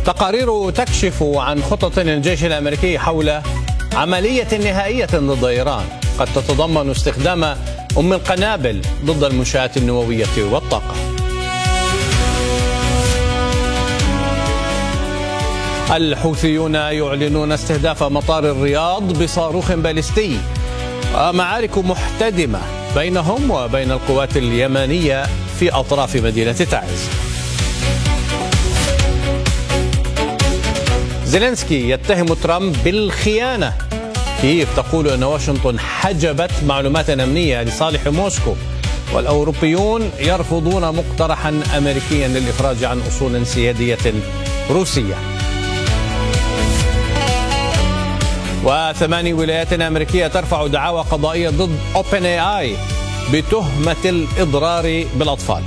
تقارير تكشف عن خطط للجيش الأمريكي حول عملية نهائية ضد إيران قد تتضمن استخدام أم القنابل ضد المنشآت النووية والطاقة. الحوثيون يعلنون استهداف مطار الرياض بصاروخ باليستي، ومعارك محتدمة بينهم وبين القوات اليمنية في أطراف مدينة تعز. زيلينسكي يتهم ترامب بالخيانة. كييف تقول أن واشنطن حجبت معلومات أمنية لصالح موسكو، والأوروبيون يرفضون مقترحا أمريكيا للإفراج عن أصول سيادية روسية. و8 ولايات أمريكية ترفع دعاوى قضائية ضد OpenAI بتهمة الإضرار بالأطفال.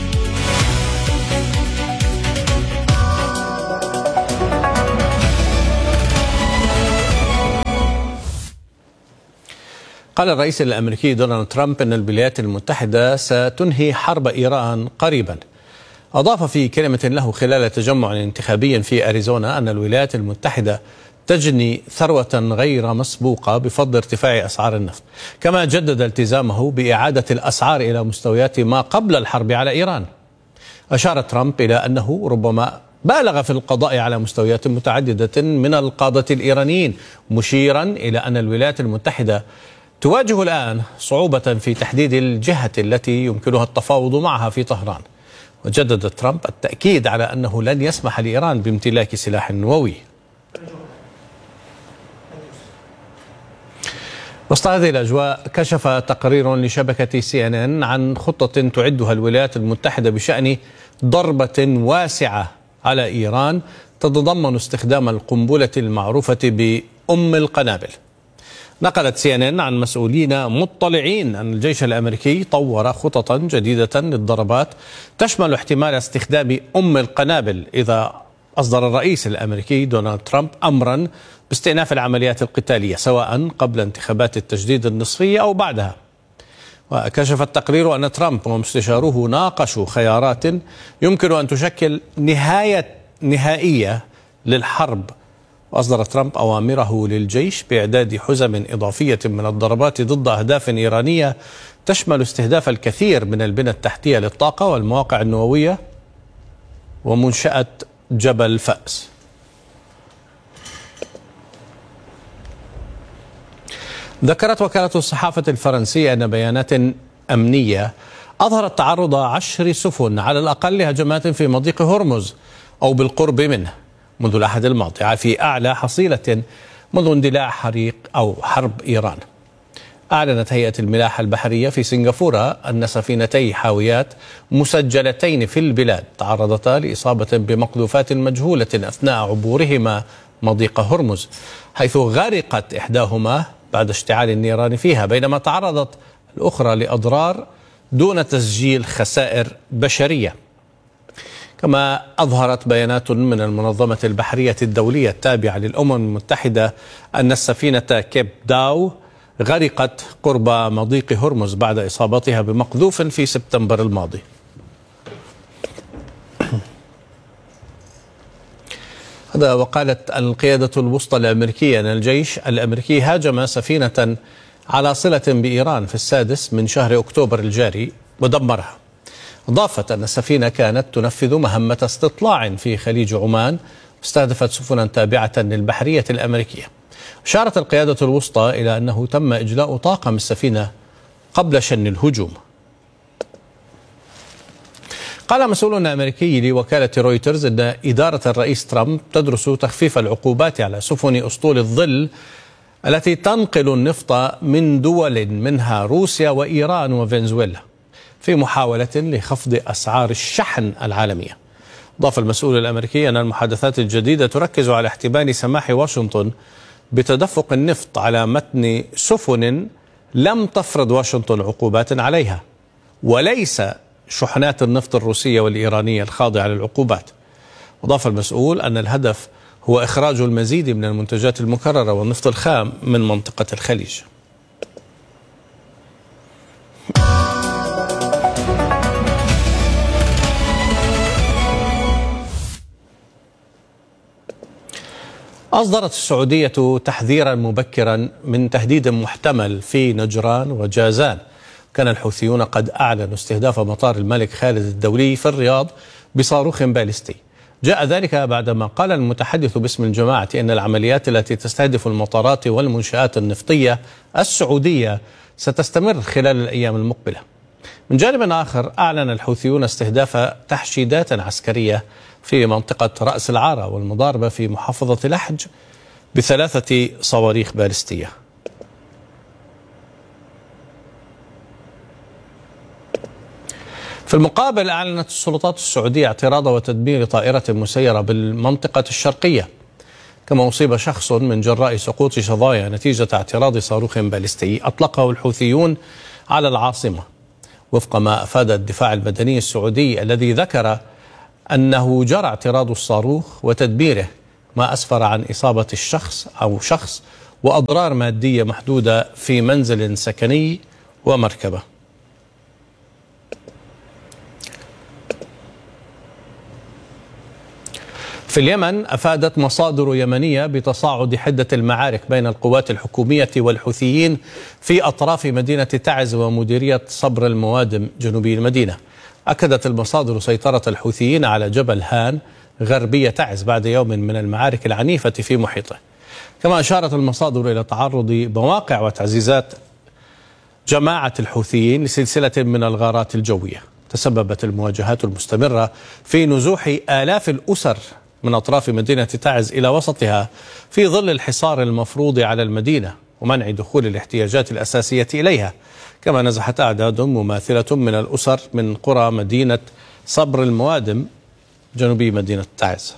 قال الرئيس الأمريكي دونالد ترامب أن الولايات المتحدة ستنهي حرب إيران قريبا. أضاف في كلمة له خلال تجمع انتخابي في أريزونا أن الولايات المتحدة تجني ثروة غير مسبوقة بفضل ارتفاع أسعار النفط، كما جدد التزامه بإعادة الأسعار إلى مستويات ما قبل الحرب على إيران. أشار ترامب إلى أنه ربما بالغ في القضاء على مستويات متعددة من القادة الإيرانيين، مشيرا إلى أن الولايات المتحدة تواجه الآن صعوبة في تحديد الجهة التي يمكنها التفاوض معها في طهران. وجدد ترامب التأكيد على أنه لن يسمح لإيران بامتلاك سلاح نووي. وسط هذه الأجواء كشف تقرير لشبكة CNN عن خطة تعدها الولايات المتحدة بشأن ضربة واسعة على إيران تتضمن استخدام القنبلة المعروفة بأم القنابل. نقلت CNN عن مسؤولين مطلعين أن الجيش الأمريكي طور خططا جديدة للضربات تشمل احتمال استخدام أم القنابل إذا أصدر الرئيس الأمريكي دونالد ترامب أمرا باستئناف العمليات القتالية، سواء قبل انتخابات التجديد النصفية أو بعدها. وكشف التقرير أن ترامب ومستشاروه ناقشوا خيارات يمكن أن تشكل نهائية للحرب. وأصدر ترامب أوامره للجيش بإعداد حزم إضافية من الضربات ضد أهداف إيرانية تشمل استهداف الكثير من البنى التحتية للطاقة والمواقع النووية ومنشأة جبل فأس. ذكرت وكالة الصحافة الفرنسية أن بيانات أمنية أظهرت تعرض 10 سفن على الأقل لهجمات في مضيق هرمز أو بالقرب منه منذ الأحد الماضي، في أعلى حصيلة منذ اندلاع حريق أو حرب إيران. أعلنت هيئة الملاحة البحرية في سنغافورة أن سفينتي حاويات مسجلتين في البلاد تعرضتا لإصابة بمقذوفات مجهولة أثناء عبورهما مضيق هرمز، حيث غرقت إحداهما بعد اشتعال النيران فيها، بينما تعرضت الأخرى لأضرار دون تسجيل خسائر بشرية. كما أظهرت بيانات من المنظمة البحرية الدولية التابعة للأمم المتحدة أن السفينة كيب داو غرقت قرب مضيق هرمز بعد إصابتها بمقذوف في سبتمبر الماضي. هذا وقالت القيادة الوسطى الأمريكية أن الجيش الأمريكي هاجم سفينة على صلة بإيران في 6 من شهر أكتوبر الجاري ودمرها. أضافت أن السفينة كانت تنفذ مهمة استطلاع في خليج عمان واستهدفت سفنا تابعة للبحرية الأمريكية. أشارت القيادة الوسطى إلى أنه تم إجلاء طاقم السفينة قبل شن الهجوم. قال مسؤول أمريكي لوكالة رويترز أن إدارة الرئيس ترامب تدرس تخفيف العقوبات على سفن أسطول الظل التي تنقل النفط من دول منها روسيا وإيران وفنزويلا في محاولة لخفض أسعار الشحن العالمية. أضاف المسؤول الأمريكي أن المحادثات الجديدة تركز على احتمال سماح واشنطن بتدفق النفط على متن سفن لم تفرض واشنطن عقوبات عليها، وليس شحنات النفط الروسية والإيرانية الخاضعة للعقوبات. أضاف المسؤول أن الهدف هو إخراج المزيد من المنتجات المكررة والنفط الخام من منطقة الخليج. أصدرت السعودية تحذيرا مبكرا من تهديد محتمل في نجران وجازان. كان الحوثيون قد أعلنوا استهداف مطار الملك خالد الدولي في الرياض بصاروخ باليستي. جاء ذلك بعدما قال المتحدث باسم الجماعة إن العمليات التي تستهدف المطارات والمنشآت النفطية السعودية ستستمر خلال الأيام المقبلة. من جانب آخر، أعلن الحوثيون استهداف تحشيدات عسكرية في منطقة رأس العارة والمضاربة في محافظة لحج ب3 صواريخ باليستية. في المقابل، أعلنت السلطات السعودية اعتراض وتدمير طائرة مسيرة بالمنطقة الشرقية، كما أصيب شخص من جراء سقوط شظايا نتيجة اعتراض صاروخ باليستي أطلقه الحوثيون على العاصمة، وفق ما أفاد الدفاع المدني السعودي الذي ذكر أنه جرى اعتراض الصاروخ وتدميره، ما أسفر عن إصابة شخص وأضرار مادية محدودة في منزل سكني ومركبة. في اليمن، أفادت مصادر يمنية بتصاعد حدة المعارك بين القوات الحكومية والحوثيين في أطراف مدينة تعز ومديرية صبر الموادم جنوبي المدينة. أكدت المصادر سيطرة الحوثيين على جبل هان غربية تعز بعد يوم من المعارك العنيفة في محيطه. كما أشارت المصادر إلى تعرض مواقع وتعزيزات جماعة الحوثيين لسلسلة من الغارات الجوية. تسببت المواجهات المستمرة في نزوح آلاف الأسر من أطراف مدينة تعز إلى وسطها في ظل الحصار المفروض على المدينة ومنع دخول الاحتياجات الأساسية إليها. كما نزحت أعداد مماثلة من الأسر من قرى مدينة صبر الموادم جنوبي مدينة تعز.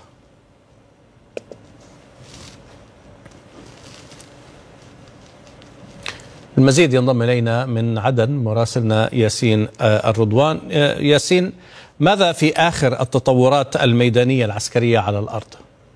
المزيد ينضم إلينا من عدن مراسلنا ياسين الرضوان. ياسين، ماذا في آخر التطورات الميدانية العسكرية على الأرض؟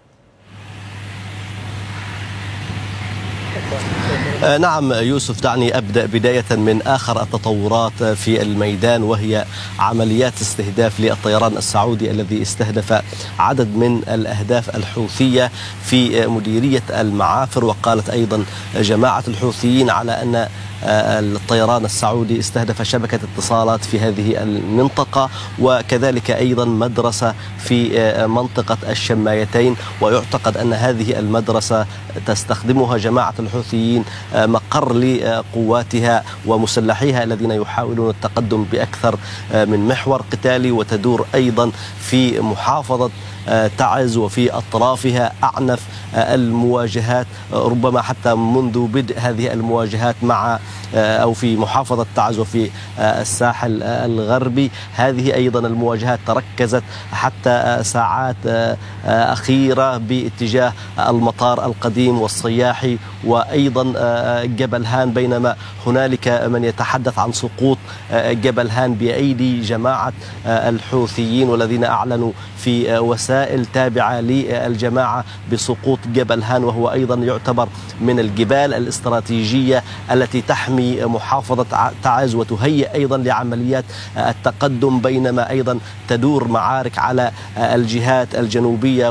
نعم يوسف، دعني أبدأ بداية من آخر التطورات في الميدان، وهي عمليات استهداف للطيران السعودي الذي استهدف عدد من الأهداف الحوثية في مديرية المعافر. وقالت أيضا جماعة الحوثيين على أن الطيران السعودي استهدف شبكة اتصالات في هذه المنطقة، وكذلك أيضا مدرسة في منطقة الشمايتين، ويعتقد أن هذه المدرسة تستخدمها جماعة الحوثيين مقر لقواتها ومسلحيها الذين يحاولون التقدم بأكثر من محور قتالي، وتدور أيضا في محافظة تعز وفي أطرافها أعنف المواجهات، ربما حتى منذ بدء هذه المواجهات مع أو في محافظة تعز وفي الساحل الغربي. هذه أيضا المواجهات تركزت حتى ساعات أخيرة باتجاه المطار القديم والصياحي وأيضا جبل هان، بينما هنالك من يتحدث عن سقوط جبل هان بأيدي جماعة الحوثيين، والذين أعلنوا في وسائل تابعة للجماعة بسقوط جبل هان، وهو أيضا يعتبر من الجبال الاستراتيجية التي تحمي محافظة تعز وتهيئ أيضا لعمليات التقدم، بينما أيضا تدور معارك على الجهات الجنوبية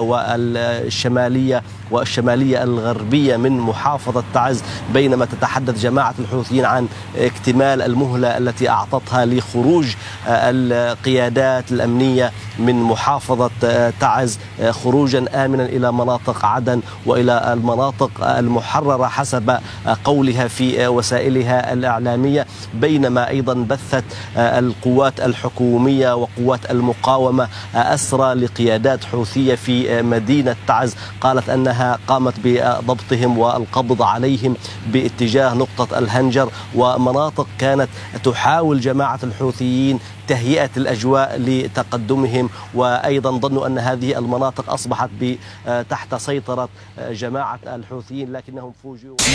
والشمالية الغربية من محافظة تعز، بينما تتحدث جماعة الحوثيين عن اكتمال المهلة التي أعطتها لخروج القيادات الأمنية من محافظة تعز خروجا آمنا إلى مناطق عدن وإلى المناطق المحررة حسب قولها في وسائلها الإعلامية. بينما أيضا بثت القوات الحكومية وقوات المقاومة أسرى لقيادات حوثية في مدينة تعز، قالت أنها قامت بضبطهم والقبض عليهم باتجاه نقطة الهنجر ومناطق كانت تحاول جماعة الحوثيين تهيئة الأجواء لتقدمهم، وأيضا ظنوا أن هذه المناطق أصبحت تحت سيطرة جماعة الحوثيين، لكنهم فوجئوا.